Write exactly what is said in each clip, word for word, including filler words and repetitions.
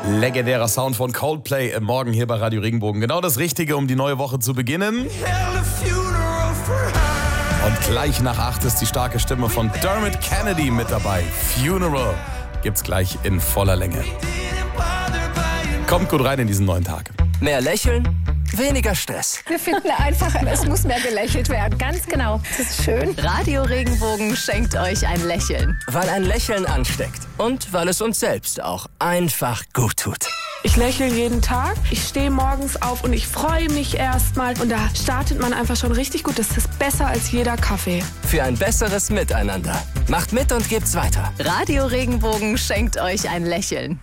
Legendärer Sound von Coldplay im Morgen hier bei Radio Regenbogen. Genau das Richtige, um die neue Woche zu beginnen. Und gleich nach acht ist die starke Stimme von Dermot Kennedy mit dabei. Funeral gibt's gleich in voller Länge. Kommt gut rein in diesen neuen Tag. Mehr lächeln, weniger Stress. Wir finden einfach, es muss mehr gelächelt werden. Ganz genau. Das ist schön. Radio Regenbogen schenkt euch ein Lächeln. Weil ein Lächeln ansteckt. Und weil es uns selbst auch einfach gut tut. Ich lächle jeden Tag. Ich stehe morgens auf und ich freue mich erstmal. Und da startet man einfach schon richtig gut. Das ist besser als jeder Kaffee. Für ein besseres Miteinander. Macht mit und gebt's weiter. Radio Regenbogen schenkt euch ein Lächeln.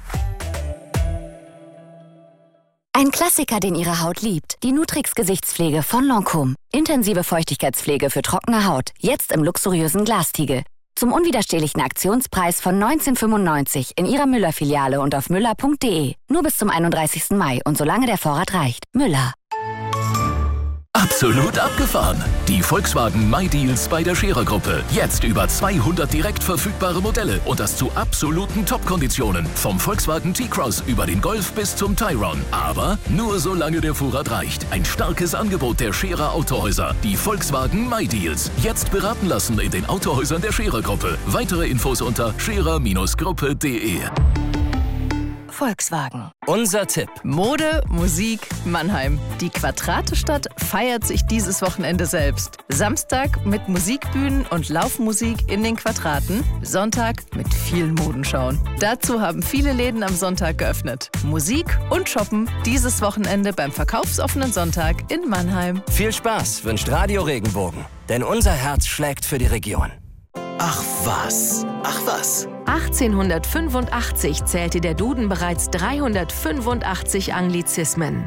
Ein Klassiker, den Ihre Haut liebt. Die Nutrix Gesichtspflege von Lancôme. Intensive Feuchtigkeitspflege für trockene Haut. Jetzt im luxuriösen Glastiegel. Zum unwiderstehlichen Aktionspreis von neunzehn fünfundneunzig in Ihrer Müller-Filiale und auf müller punkt de. Nur bis zum einunddreißigsten Mai und solange der Vorrat reicht. Müller. Absolut abgefahren. Die Volkswagen MyDeals bei der Scherer-Gruppe. Jetzt über zweihundert direkt verfügbare Modelle und das zu absoluten Top-Konditionen. Vom Volkswagen T-Cross über den Golf bis zum Tayron. Aber nur solange der Vorrat reicht. Ein starkes Angebot der Scherer Autohäuser. Die Volkswagen MyDeals. Jetzt beraten lassen in den Autohäusern der Scherer-Gruppe. Weitere Infos unter scherer Gruppe punkt de. Volkswagen. Unser Tipp. Mode, Musik, Mannheim. Die Quadratestadt feiert sich dieses Wochenende selbst. Samstag mit Musikbühnen und Laufmusik in den Quadraten. Sonntag mit vielen Modenschauen. Dazu haben viele Läden am Sonntag geöffnet. Musik und Shoppen dieses Wochenende beim Verkaufsoffenen Sonntag in Mannheim. Viel Spaß wünscht Radio Regenbogen. Denn unser Herz schlägt für die Region. Ach was, ach was. achtzehnhundertfünfundachtzig zählte der Duden bereits dreihundertfünfundachtzig Anglizismen.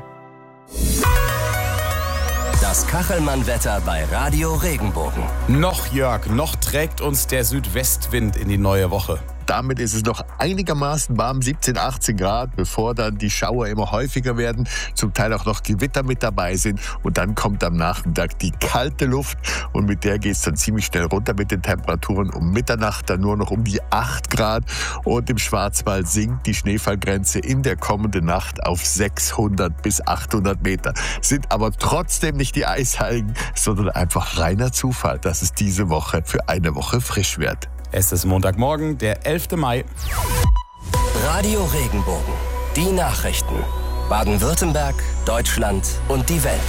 Das Kachelmann-Wetter bei Radio Regenbogen. Noch, Jörg, noch trägt uns der Südwestwind in die neue Woche. Damit ist es noch einigermaßen warm, siebzehn, achtzehn Grad, bevor dann die Schauer immer häufiger werden, zum Teil auch noch Gewitter mit dabei sind. Und dann kommt am Nachmittag die kalte Luft und mit der geht es dann ziemlich schnell runter mit den Temperaturen. Um Mitternacht dann nur noch um die acht Grad und im Schwarzwald sinkt die Schneefallgrenze in der kommenden Nacht auf sechshundert bis achthundert Meter. Sind aber trotzdem nicht die Eisheiligen, sondern einfach reiner Zufall, dass es diese Woche für eine Woche frisch wird. Es ist Montagmorgen, der elften Mai. Radio Regenbogen. Die Nachrichten. Baden-Württemberg, Deutschland und die Welt.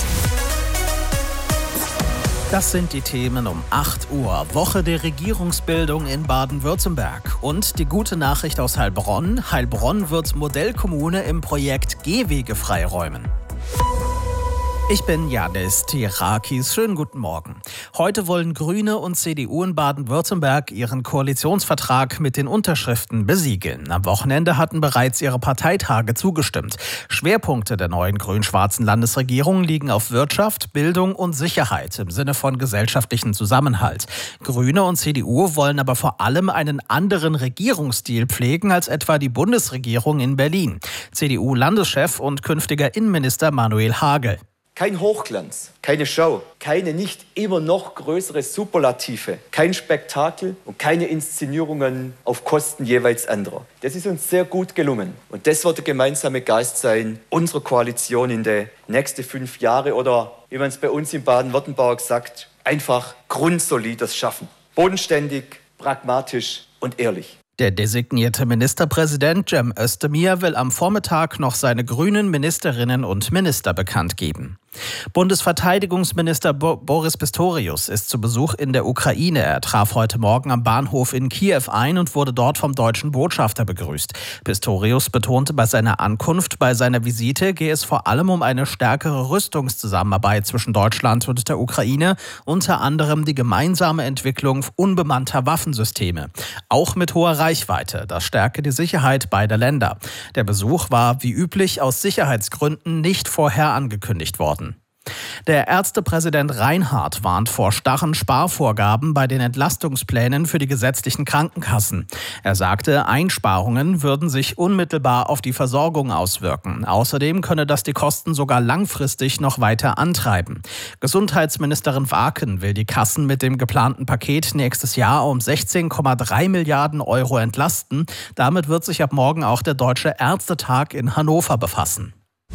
Das sind die Themen um acht Uhr. Woche der Regierungsbildung in Baden-Württemberg. Und die gute Nachricht aus Heilbronn. Heilbronn wird Modellkommune im Projekt Gehwege freiräumen. Ich bin Janis Tirakis. Schönen guten Morgen. Heute wollen Grüne und C D U in Baden-Württemberg ihren Koalitionsvertrag mit den Unterschriften besiegeln. Am Wochenende hatten bereits ihre Parteitage zugestimmt. Schwerpunkte der neuen grün-schwarzen Landesregierung liegen auf Wirtschaft, Bildung und Sicherheit im Sinne von gesellschaftlichen Zusammenhalt. Grüne und C D U wollen aber vor allem einen anderen Regierungsstil pflegen als etwa die Bundesregierung in Berlin. C D U-Landeschef und künftiger Innenminister Manuel Hagel. Kein Hochglanz, keine Show, keine nicht immer noch größere Superlative, kein Spektakel und keine Inszenierungen auf Kosten jeweils anderer. Das ist uns sehr gut gelungen. Und das wird der gemeinsame Geist sein unserer Koalition in den nächsten fünf Jahren oder, wie man es bei uns in Baden-Württemberg sagt, einfach grundsolides Schaffen. Bodenständig, pragmatisch und ehrlich. Der designierte Ministerpräsident Cem Özdemir will am Vormittag noch seine grünen Ministerinnen und Minister bekannt geben. Bundesverteidigungsminister Bo- Boris Pistorius ist zu Besuch in der Ukraine. Er traf heute Morgen am Bahnhof in Kiew ein und wurde dort vom deutschen Botschafter begrüßt. Pistorius betonte bei seiner Ankunft, bei seiner Visite gehe es vor allem um eine stärkere Rüstungszusammenarbeit zwischen Deutschland und der Ukraine, unter anderem die gemeinsame Entwicklung unbemannter Waffensysteme. Auch mit hoher Reichweite. Das stärke die Sicherheit beider Länder. Der Besuch war wie üblich aus Sicherheitsgründen nicht vorher angekündigt worden. Der Ärztepräsident Reinhardt warnt vor starren Sparvorgaben bei den Entlastungsplänen für die gesetzlichen Krankenkassen. Er sagte, Einsparungen würden sich unmittelbar auf die Versorgung auswirken. Außerdem könne das die Kosten sogar langfristig noch weiter antreiben. Gesundheitsministerin Waken will die Kassen mit dem geplanten Paket nächstes Jahr um sechzehn Komma drei Milliarden Euro entlasten. Damit wird sich ab morgen auch der Deutsche Ärztetag in Hannover befassen.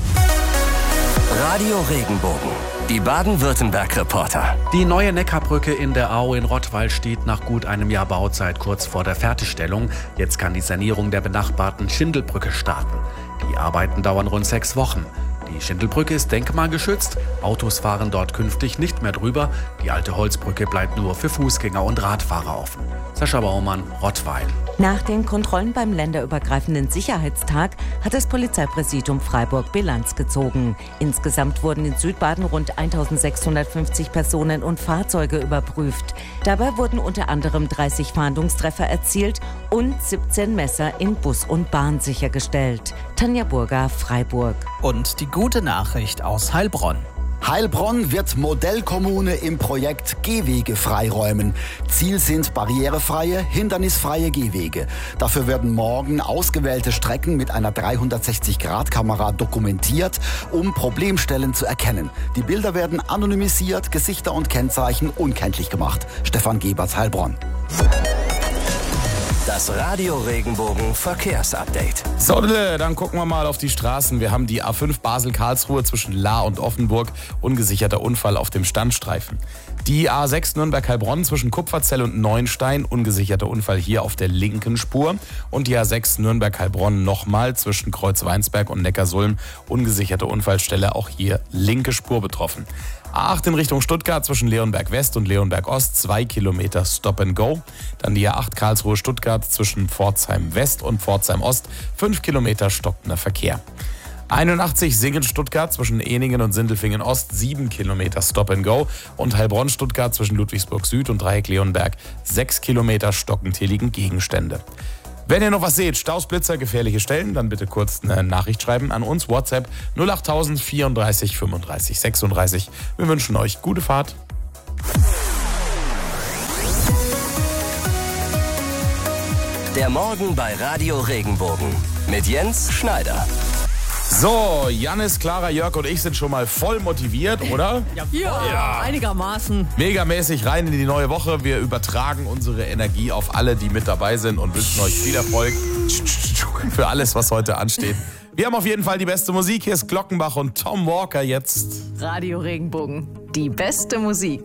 Radio Regenbogen, die Baden-Württemberg-Reporter. Die neue Neckarbrücke in der Au in Rottweil steht nach gut einem Jahr Bauzeit kurz vor der Fertigstellung. Jetzt kann die Sanierung der benachbarten Schindelbrücke starten. Die Arbeiten dauern rund sechs Wochen. Die Schindelbrücke ist denkmalgeschützt. Autos fahren dort künftig nicht mehr drüber. Die alte Holzbrücke bleibt nur für Fußgänger und Radfahrer offen. Sascha Baumann, Rottweil. Nach den Kontrollen beim länderübergreifenden Sicherheitstag hat das Polizeipräsidium Freiburg Bilanz gezogen. Insgesamt wurden in Südbaden rund eintausendsechshundertfünfzig Personen und Fahrzeuge überprüft. Dabei wurden unter anderem dreißig Fahndungstreffer erzielt und siebzehn Messer in Bus und Bahn sichergestellt. Tanja Burger, Freiburg. Und die gute Nachricht aus Heilbronn. Heilbronn wird Modellkommune im Projekt Gehwege freiräumen. Ziel sind barrierefreie, hindernisfreie Gehwege. Dafür werden morgen ausgewählte Strecken mit einer dreihundertsechzig Grad Kamera dokumentiert, um Problemstellen zu erkennen. Die Bilder werden anonymisiert, Gesichter und Kennzeichen unkenntlich gemacht. Stefan Gebert, Heilbronn. Das Radio Regenbogen Verkehrsupdate. So, dann gucken wir mal auf die Straßen. Wir haben die A fünf Basel-Karlsruhe zwischen Lahr und Offenburg. Ungesicherter Unfall auf dem Standstreifen. Die A sechs Nürnberg-Heilbronn zwischen Kupferzell und Neuenstein. Ungesicherter Unfall hier auf der linken Spur. Und die A sechs Nürnberg-Heilbronn nochmal zwischen Kreuzweinsberg und Neckarsulm. Ungesicherte Unfallstelle, auch hier linke Spur betroffen. A acht in Richtung Stuttgart zwischen Leonberg West und Leonberg Ost, zwei Kilometer Stop and Go. Dann die A acht Karlsruhe-Stuttgart zwischen Pforzheim West und Pforzheim Ost, fünf Kilometer stockender Verkehr. einundachtzig Singen-Stuttgart zwischen Ehningen und Sindelfingen Ost, sieben Kilometer Stop and Go. Und Heilbronn-Stuttgart zwischen Ludwigsburg Süd und Dreieck Leonberg, sechs Kilometer stockend, hier liegen Gegenstände. Wenn ihr noch was seht, Staus, Blitzer, gefährliche Stellen, dann bitte kurz eine Nachricht schreiben an uns. WhatsApp null achttausend vierunddreißig fünfunddreißig sechsunddreißig. Wir wünschen euch gute Fahrt. Der Morgen bei Radio Regenbogen mit Jens Schneider. So, Jannis, Clara, Jörg und ich sind schon mal voll motiviert, oder? Ja, ja, ja, einigermaßen. Megamäßig rein in die neue Woche. Wir übertragen unsere Energie auf alle, die mit dabei sind und wünschen euch viel Erfolg für alles, was heute ansteht. Wir haben auf jeden Fall die beste Musik. Hier ist Glockenbach und Tom Walker jetzt. Radio Regenbogen, die beste Musik.